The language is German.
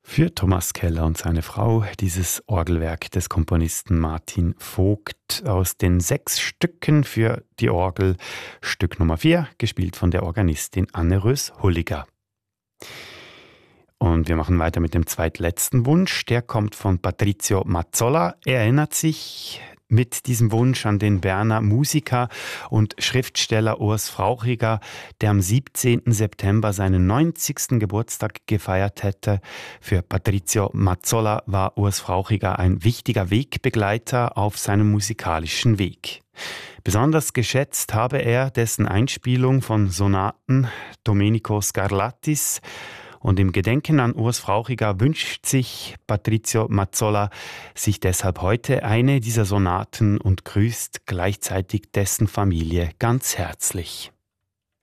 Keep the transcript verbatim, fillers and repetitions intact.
Für Thomas Keller und seine Frau dieses Orgelwerk des Komponisten Martin Vogt aus den sechs Stücken für die Orgel. Stück Nummer vier, gespielt von der Organistin Anne Rös-Hulliger. Und wir machen weiter mit dem zweitletzten Wunsch. Der kommt von Patrizio Mazzola. Er erinnert sich mit diesem Wunsch an den Berner Musiker und Schriftsteller Urs Frauchiger, der am siebzehnten September seinen neunzigsten Geburtstag gefeiert hätte. Für Patrizio Mazzola war Urs Frauchiger ein wichtiger Wegbegleiter auf seinem musikalischen Weg. Besonders geschätzt habe er dessen Einspielung von Sonaten Domenico Scarlattis. Und im Gedenken an Urs Frauchiger wünscht sich Patrizio Mazzola sich deshalb heute eine dieser Sonaten und grüßt gleichzeitig dessen Familie ganz herzlich.